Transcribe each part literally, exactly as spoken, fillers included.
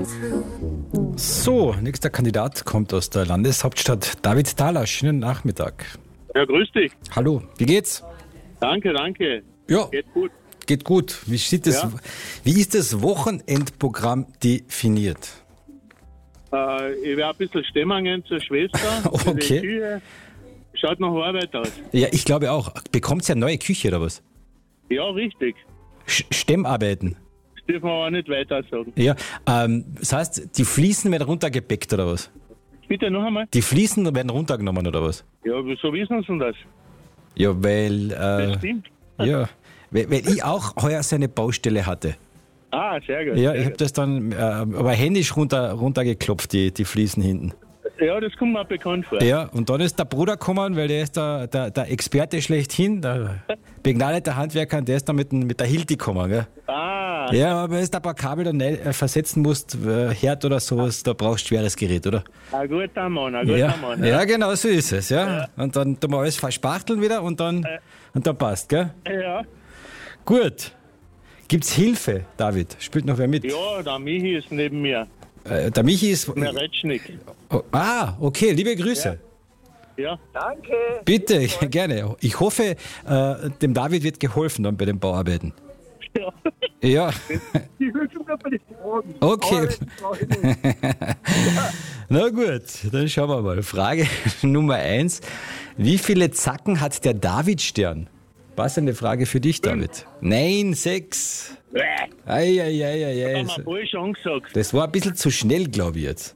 So, nächster Kandidat kommt aus der Landeshauptstadt. David Thaler, schönen Nachmittag. Ja, grüß dich. Hallo, wie geht's? Danke, danke. Ja, Geht gut. geht gut. Wie, sieht das, Ja. wie ist das Wochenendprogramm definiert? Äh, ich werde ein bisschen Stemmungen zur Schwester. Für die Okay. Küche. Schaut nach Arbeit aus. Ja, ich glaube auch. Bekommt ihr eine neue Küche oder was? Ja, richtig. Sch- Stemmarbeiten. Das dürfen wir aber nicht weiter sagen. Ja, ähm, das heißt, die Fliesen werden runtergebeckt oder was? Bitte noch einmal. Die Fliesen werden runtergenommen oder was? Ja, wieso wissen Sie denn das? Ja, weil, Das äh, stimmt. ja, weil, weil ich auch heuer so eine Baustelle hatte. Ah, sehr gut. Ja, sehr ich habe gut. das dann äh, aber händisch runter, runtergeklopft, die, die Fliesen hinten. Ja, das kommt mir bekannt vor. Ja, und dann ist der Bruder gekommen, weil der ist der, der, der Experte schlechthin, der begnadeter Handwerker, und der ist dann mit, dem- mit der Hilti gekommen. Gell? Ah, Ja, aber wenn du ein paar Kabel dann neu, äh, versetzen musst, äh, Herd oder sowas, da brauchst du schweres Gerät, oder? ein guter Mann, ein guter Ja, Mann. ja, genau so ist es. Ja. Und dann tun wir alles verspachteln wieder und dann, und dann passt, gell? Ja, Gut. Gibt's Hilfe, David? Spielt noch wer mit? ja, der Michi ist neben mir. Äh, der Michi ist. Der Retschnik. Oh, ah, okay, liebe Grüße. Ja, Danke. Bitte, gerne. Ich hoffe, äh, dem David wird geholfen dann bei den Bauarbeiten. ja. Ja, Die Hütte nur bei den Fragen. okay. Aber jetzt brauche ich nicht. Na gut, dann schauen wir mal. Frage Nummer eins. Wie viele Zacken hat der David-Stern? Passende Frage für dich, David. Nein, sechs. Bäh, Eieieiei. haben wir wohl schon gesagt. Das war ein bisschen zu schnell, glaube ich jetzt.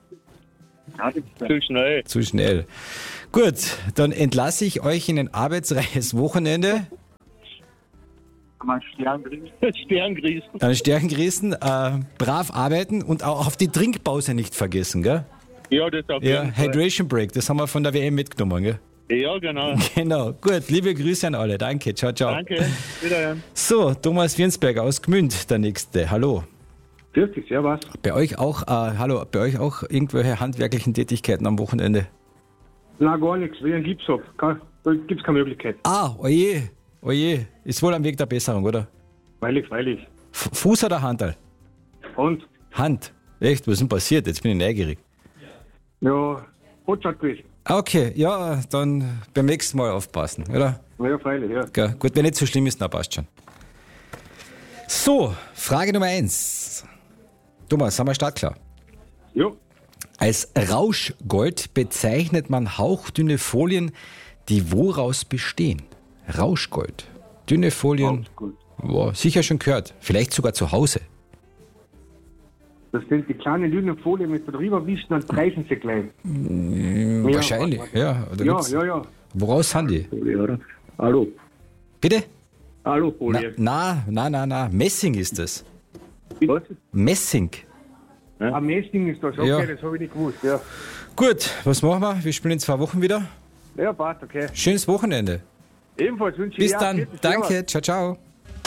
Zu schnell. Zu schnell. Gut, dann entlasse ich euch in ein arbeitsreiches Wochenende. Mal Stern drin. Sterngrießen. An Sterngrießen, äh, brav arbeiten und auch auf die Trinkpause nicht vergessen, gell? Ja, das auf Ja, jeden Fall. Hydration Break, das haben wir von der W M mitgenommen, gell? Ja, genau. Genau, gut, liebe Grüße an alle, danke, ciao, ciao. Danke. Wiederhören. So, Thomas Wirnsberg aus Gmünd, der Nächste, hallo. Grüß dich, servus. Bei euch auch, äh, hallo, bei euch auch irgendwelche handwerklichen Tätigkeiten am Wochenende? Nein, gar nichts. Wie ein Gips hab. Kein- Da gibt es keine Möglichkeit. Ah, oje, oje, ist wohl am Weg der Besserung, oder? Freilich, freilich. F Fuß oder Handel? Und? Hand. Echt, was ist denn passiert? Jetzt bin ich neugierig. Ja, Hotshot gewesen. Ah, okay, ja, dann beim nächsten Mal aufpassen, oder? Na ja, freilich, ja. Ja, gut, wenn nicht so schlimm ist, dann passt schon. So, Frage Nummer eins. Thomas, haben wir startklar? Ja, Als Rauschgold bezeichnet man hauchdünne Folien, die woraus bestehen? Rauschgold. Dünne Folien, gut. boah, sicher schon gehört. Vielleicht sogar zu Hause. Das sind die kleinen dünnen Folien mit drüber wischen, dann preisen sie gleich. Ja, Wahrscheinlich, ja. Oder Ja, gibt's- ja, ja. Woraus sind die? Folie, oder? Hallo. Bitte? Hallo, Na, Folie. na, na, na, na. Messing ist es. Was? Messing. Ein Messing ist das, okay, Ja. das habe ich nicht gewusst, ja. Gut, was machen wir? Wir spielen in zwei Wochen wieder. Ja, passt, okay. Schönes Wochenende. Ebenfalls wünsche ich Bis dir dann. Servus. Danke. Ciao, ciao.